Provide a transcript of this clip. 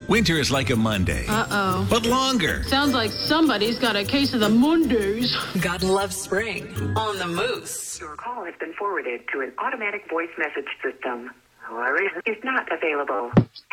Winter is like a Monday. Uh-oh. But longer. Sounds like somebody's got a case of the Mondays. God loves spring on the Moose. Your call has been forwarded to an automatic voice message system. However, is not available.